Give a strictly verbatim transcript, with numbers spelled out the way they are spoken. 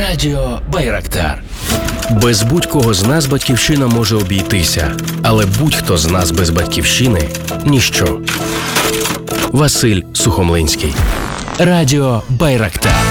Радіо Байрактар. Без будь-кого з нас батьківщина може обійтися, але будь-хто з нас без батьківщини – ніщо. Василь Сухомлинський. Радіо Байрактар.